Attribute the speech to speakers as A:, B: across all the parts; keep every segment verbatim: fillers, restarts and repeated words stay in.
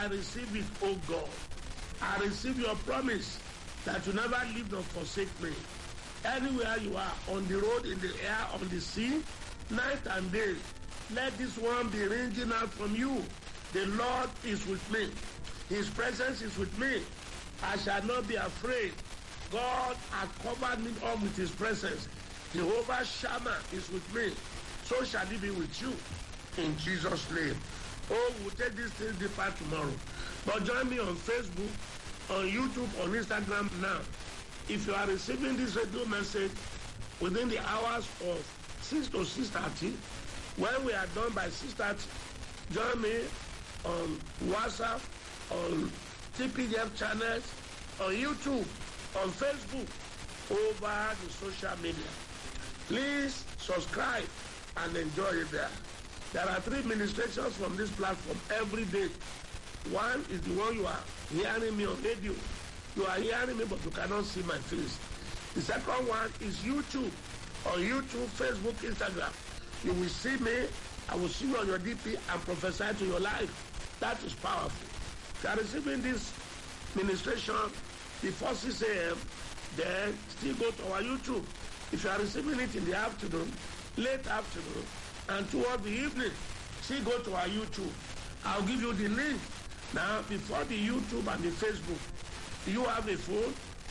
A: I receive it, O God. I receive your promise that you never leave nor forsake me. Anywhere you are, on the road, in the air, on the sea, night and day, let this one be ringing out from you. The Lord is with me. His presence is with me. I shall not be afraid. God has covered me up with his presence. Jehovah Shammah is with me. So shall he be with you. In Jesus' name. Oh, we'll take this thing deeper tomorrow. But join me on Facebook, on YouTube, on Instagram now. If you are receiving this radio message within the hours of six to six thirty, when we are done by six thirty, join me on WhatsApp, on T P G F channels, on YouTube, on Facebook, over the social media. Please subscribe and enjoy it there. There are three ministrations from this platform every day. One is the one you are hearing me on radio. You are hearing me, but you cannot see my face. The second one is YouTube. On YouTube, Facebook, Instagram. You will see me. I will see you on your D P and prophesy to your life. That is powerful. If you are receiving this ministration before six a.m., then still go to our YouTube. If you are receiving it in the afternoon, late afternoon, and towards the evening, still go to our YouTube. I'll give you the link. Now, before the YouTube and the Facebook, you have a phone,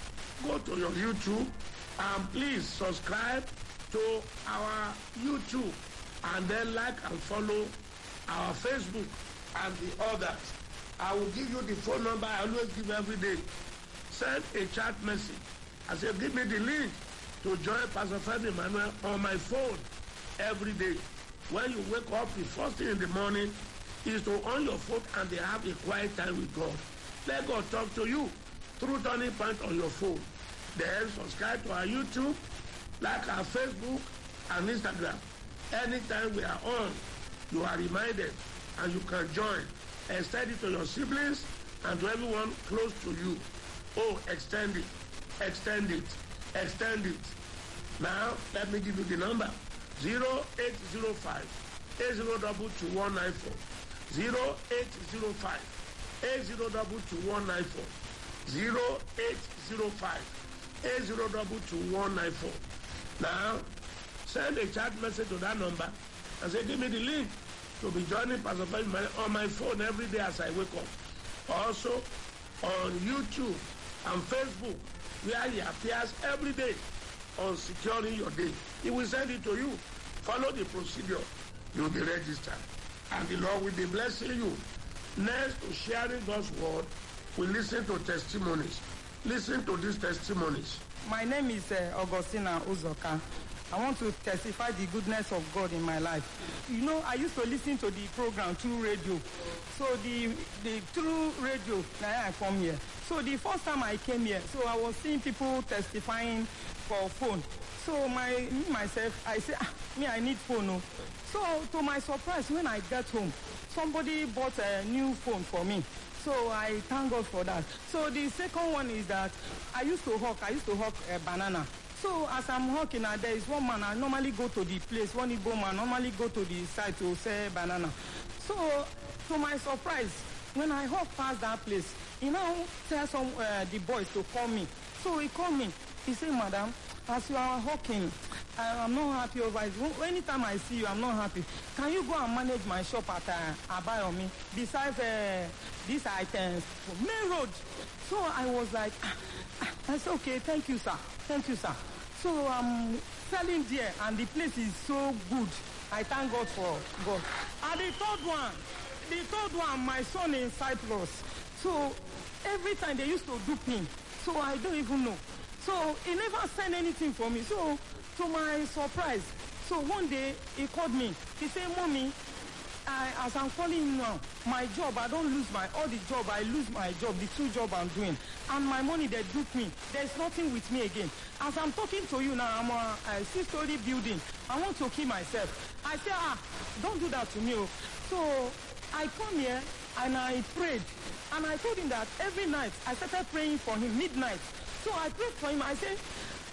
A: go to your YouTube, and please subscribe to our YouTube, and then like and follow our Facebook and the others. I will give you the phone number I always give every day. Send a chat message. I say, give me the link to join Pastor Fred Emmanuel on my phone every day. When you wake up, the first thing in the morning is to on your phone and they have a quiet time with God. Let God talk to you through Turning Point on your phone. Then subscribe to our YouTube, like our Facebook and Instagram. Anytime we are on, you are reminded and you can join. Extend it to your siblings and to everyone close to you. Oh, extend it, extend it, extend it. Now, let me give you the number. zero eight zero five, eight zero two two one nine four. zero eight zero five, eight zero two two one nine four. zero eight zero five, eight zero two two one nine four. Now, send a chat message to that number and say, give me the link to be joining Pastor Fred on my phone every day as I wake up. Also, on YouTube and Facebook, where he appears every day on securing your day. He will send it to you. Follow the procedure. You will be registered. And the Lord will be blessing you. Next to sharing God's word, we listen to testimonies. Listen to these testimonies.
B: My name is uh, Augustina Uzoka. I want to testify the goodness of God in my life. You know, I used to listen to the program through radio. So the, the through radio, now I come here. So the first time I came here, so I was seeing people testifying for phone. So my me myself, I said, ah, me, I need phone. No. So to my surprise, when I got home, somebody bought a new phone for me. So I thank God for that. So the second one is that I used to hawk, I used to hawk a banana. So as I'm hawking, uh, there is one man, I normally go to the place, one Igbo man, normally go to the site to sell banana. So to my surprise, when I hawk past that place, he now tell some uh, the boys to call me. So he called me. He said, madam, as you are hawking, I, I'm not happy over it. Anytime I see you, I'm not happy. Can you go and manage my shop at uh, Abayomi besides uh, these items? Main road. So I was like, I said, okay, thank you, sir. Thank you, sir. So I'm selling there, and the place is so good. I thank God for God. And the third one, the third one, my son in Cyprus. So every time they used to dupe him. So I don't even know. So he never sent anything for me. So to my surprise, so one day he called me. He said, Mommy, I, as I'm calling you now, my job, I don't lose my, all the job, I lose my job, the two job I'm doing. And my money, they dupe me. There's nothing with me again. As I'm talking to you now, I'm a, a six-story building. I want to kill myself. I say, ah, don't do that to me. So I come here and I prayed. And I told him that every night, I started praying for him, midnight. So I prayed for him. I said,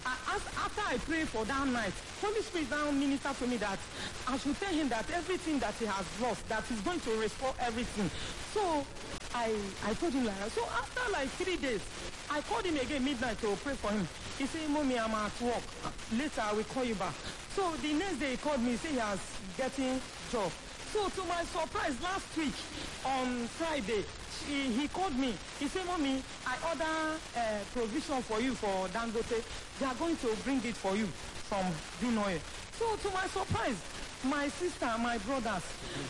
B: after I prayed for that night, Holy Spirit now ministered to me that I should tell him that everything that he has lost, that he's going to restore everything. So I, I told him like that. So after like three days, I called him again midnight to pray for him. He said, Mommy, I'm at work. Later, I will call you back. So the next day he called me, he said he has getting job. So to my surprise, last week on Friday, he, he called me. He said, Mommy, I order uh, provision for you for Dangote. They are going to bring it for you from Binoy. So to my surprise, my sister, my brothers,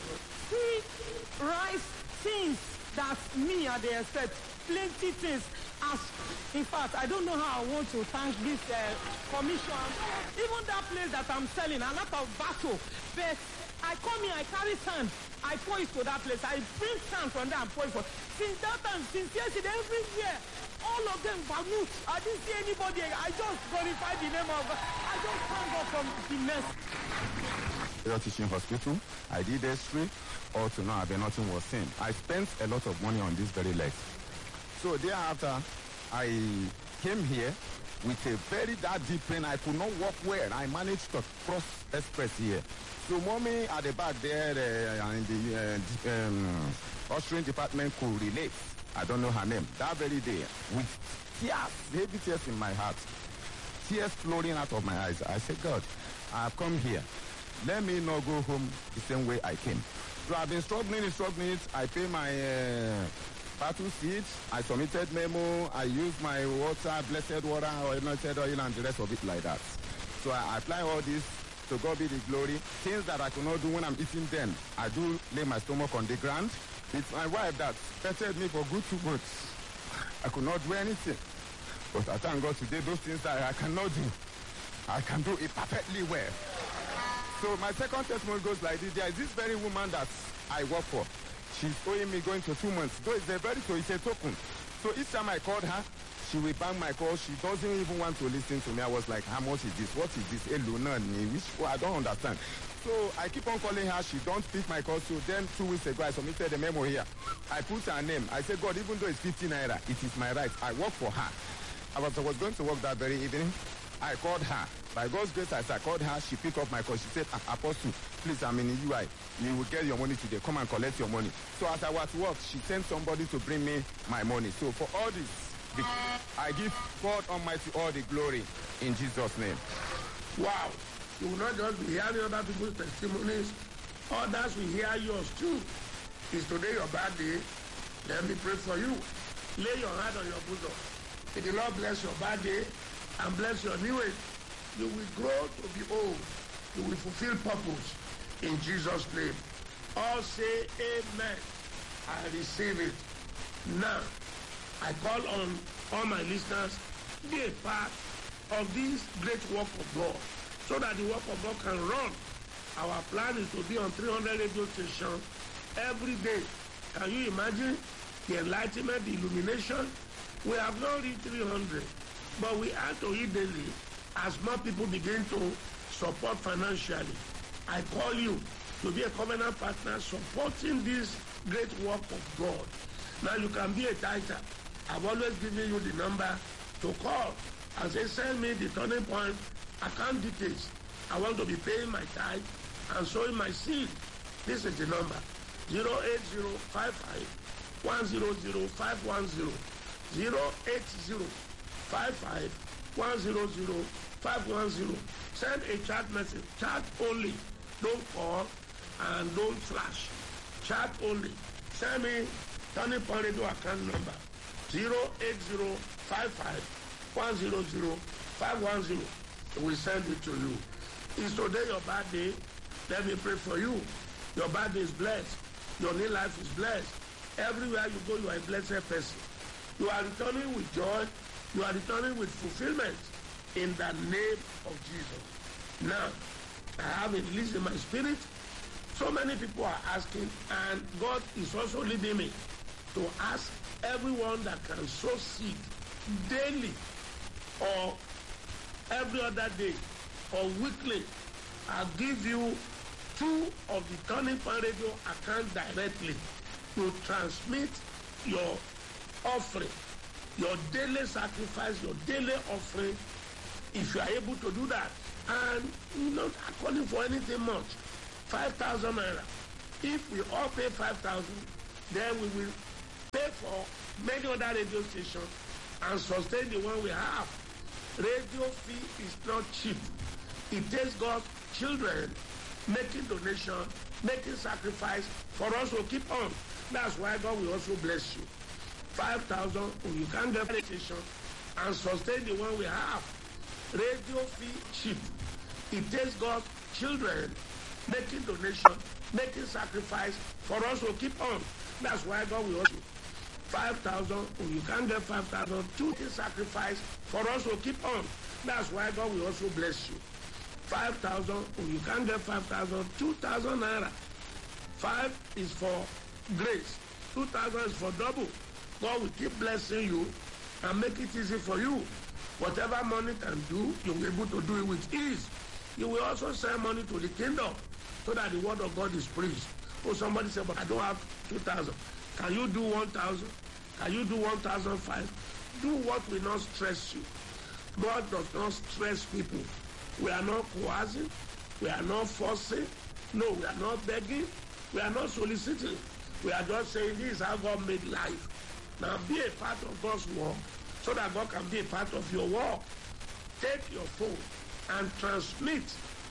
B: see rice, things that me and they expect, plenty things. As in fact, I don't know how I want to thank this uh, commission. Even that place that I'm selling, a lot of battle. But I come here, I carry sand, I pour it to that place. I bring sand from there and pour it for. Since that time, since yesterday, every year, all of them vamoose. I didn't see anybody. I just glorify the name of God. I just thank God from the mess.
C: Teaching hospital, I did X-ray, all to now nothing was seen. I spent a lot of money on this very leg. So thereafter, I came here with a very that deep pain. I could not walk well. I managed to cross express here. So mommy at the back there uh, in the uh, um, ushering department could relate. I don't know her name. That very day, with tears, heavy tears in my heart, tears flowing out of my eyes, I said, God, I've come here. Let me not go home the same way I came. So I've been struggling and struggling. I pay my uh, battle seat. I submitted memo. I used my water, blessed water, or anointed oil, and the rest of it like that. So I apply all this. To God be the glory. Things that I could not do when I'm eating them, I do lay my stomach on the ground. It's my wife that petted me for good two months. I could not do anything. But I thank God today, those things that I cannot do, I can do it perfectly well. So my second testimony goes like this. There is this very woman that I work for. She's owing me going to two months. Though it's a very, so it's a token. So each time I called her, she will bang my call. She doesn't even want to listen to me. I was like, how much is this? What is this? Which I don't understand. So I keep on calling her. She don't pick my call. So then two weeks ago, I submitted a memo here. I put her name. I said, God, even though it's fifty naira, it is my right. I work for her. I was, I was going to work that very evening. I called her. By God's grace, as I called her, she picked up my call. She said, Apostle, please, I'm in the U I. You will get your money today. Come and collect your money. So as I was at work, she sent somebody to bring me my money. So for all this, the, I give God Almighty all the glory in Jesus' name.
A: Wow. You will not just be hearing other people's testimonies. Others will hear yours too. Is today your bad day? Let me pray for you. Lay your hand on your bosom. May the Lord bless your bad day and bless your new age. You will grow to be old. You will fulfill purpose in Jesus' name. All say amen. I receive it. Now, I call on all my listeners, be a part of this great work of God so that the work of God can run. Our plan is to be on three hundred radio stations every day. Can you imagine the enlightenment, the illumination? We have not reached three hundred, but we have to eat daily as more people begin to support financially. I call you to be a covenant partner supporting this great work of God. Now you can be a tither. I've always given you the number to call and say, send me the turning point account details. I want to be paying my tithe and sowing my seed. This is the number, zero eight zero five five one zero zero five one zero, zero eight zero five five one zero zero five one zero. Send a chat message, chat only. Don't call and don't flash. Chat only. Send me Turning Point Radio account number, zero eight zero five five one zero zero five one zero. We send it to you. Is today your bad day? Let me pray for you. Your bad day is blessed. Your new life is blessed. Everywhere you go, you are a blessed person. You are returning with joy. You are returning with fulfillment in the name of Jesus. Now, I have it released in my spirit. So many people are asking, and God is also leading me to ask everyone that can sow seed daily or every other day or weekly. I'll give you two of the Turning Point Radio account directly to transmit your offering, your daily sacrifice, your daily offering, if you are able to do that. And you're not calling for anything much. five thousand naira. If we all pay five thousand, then we will pay many other radio stations and sustain the one we have. Radio fee is not cheap. It takes God's children making donation, making sacrifice for us to keep on. That's why God will also bless you. Five thousand, you can't get a station and sustain the one we have. Radio fee cheap. It takes God's children making donation, making sacrifice for us to keep on. That's why God will also five thousand, you can't get five thousand, two sacrifice for us to keep on. That's why God will also bless you. Five thousand, you can't get five thousand, two thousand naira. Five is for grace, two thousand is for double. God will keep blessing you and make it easy for you. Whatever money can do, you'll be able to do it with ease. You will also send money to the kingdom so that the word of God is preached. Oh, somebody said, but I don't have two thousand. Can you do one thousand? Can you do one thousand five? Do what will not stress you. God does not stress people. We are not coercing. We are not forcing. No, we are not begging. We are not soliciting. We are just saying this is how God made life. Now be a part of God's work so that God can be a part of your work. Take your phone and transmit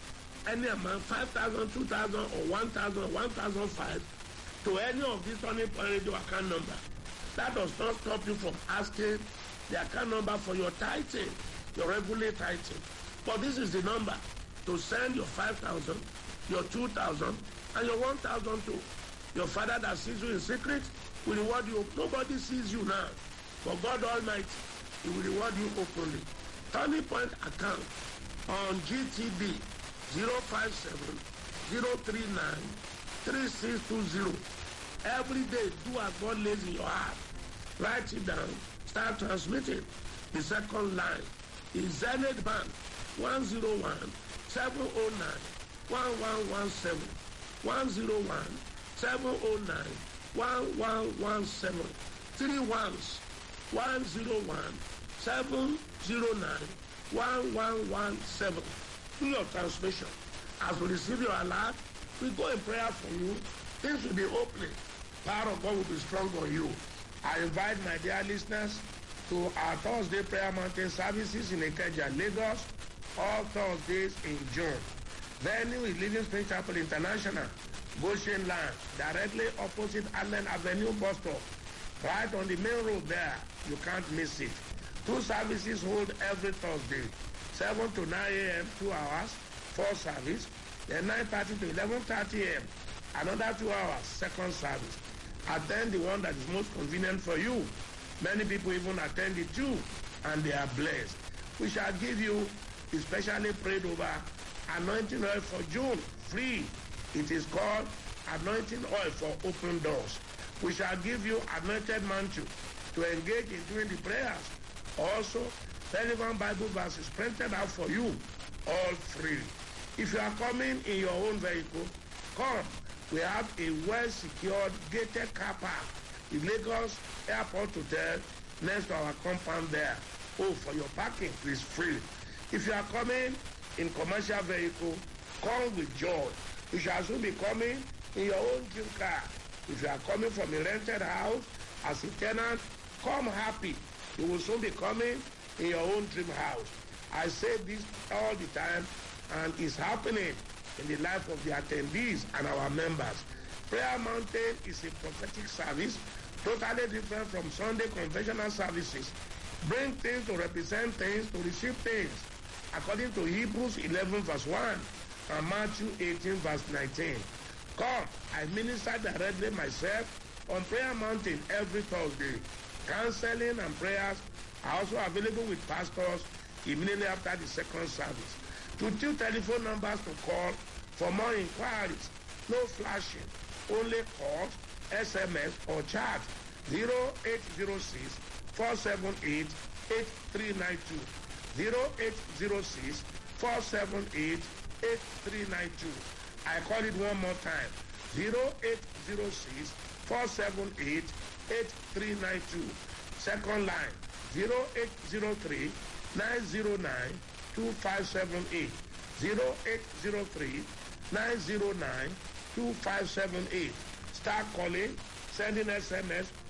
A: any amount, five thousand, two thousand, or one thousand, or one thousand five, to any of these Turning Point Radio account number. That does not stop you from asking the account number for your tithing, your regular tithing. But this is the number to send your five thousand, your two thousand, and your one thousand to your Father that sees you in secret will reward you. Nobody sees you now. For God Almighty, He will reward you openly. Turning Point account on G T B zero five seven, zero three nine, three six two zero. Every day, do as God lays in your heart. Write it down. Start transmitting. The second line is Zenith Bank one zero one, seven oh nine, one one one seven. one zero one, seven oh nine, one one one seven. Three ones. one zero one, seven oh nine, one one one seven. Do your transmission. As we receive your alert, we go in prayer for you. Things will be opening. Power of God will be strong on you. I invite my dear listeners to our Thursday Prayer Mountain services in Ikeja, Lagos, all Thursdays in June. Venue is Living Spring Chapel International, Goshen Land, directly opposite Allen Avenue bus stop. Right on the main road there. You can't miss it. Two services hold every Thursday. seven to nine a.m., two hours, four service. Then nine thirty to eleven thirty a.m., another two hours, second service. Attend the one that is most convenient for you. Many people even attend it too, and they are blessed. We shall give you the specially prayed over anointing oil for June, free. It is called anointing oil for open doors. We shall give you anointed mantle to engage in doing the prayers. Also, relevant Bible verses printed out for you, all free. If you are coming in your own vehicle, come. We have a well-secured gated car park in Lagos Airport Hotel next to our compound there. Oh, for your parking is free. If you are coming in commercial vehicle, come with joy. You shall soon be coming in your own dream car. If you are coming from a rented house as a tenant, come happy. You will soon be coming in your own dream house. I say this all the time, and it's happening in the life of the attendees and our members. Prayer Mountain is a prophetic service, totally different from Sunday conventional services. Bring things to represent things, to receive things, according to Hebrews eleven verse one and Matthew eighteen verse nineteen. Come, I minister directly myself on Prayer Mountain every Thursday. Counseling and prayers are also available with pastors immediately after the second service. To two telephone numbers to call for more inquiries. No flashing, only calls, S M S or chat. zero eight zero six, four seven eight, eight three nine two. zero eight zero six, four seven eight, eight three nine two. I call it one more time. zero eight zero six, four seven eight, eight three nine two. Second line, zero eight zero three, nine zero nine, two five seven eight. zero eight zero three, nine zero nine, two five seven eight. Start calling, sending S M S,